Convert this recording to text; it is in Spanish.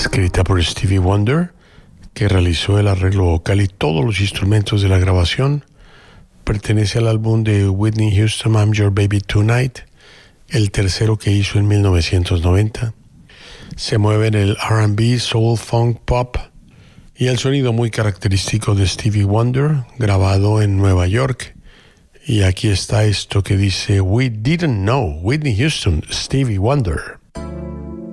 escrita por Stevie Wonder, que realizó el arreglo vocal y todos los instrumentos de la grabación. Pertenece al álbum de Whitney Houston, I'm Your Baby Tonight, el tercero que hizo en 1990. Se mueve en el R&B, soul, funk, pop y el sonido muy característico de Stevie Wonder, grabado en Nueva York. Y aquí está esto que dice We Didn't Know, Whitney Houston, Stevie Wonder.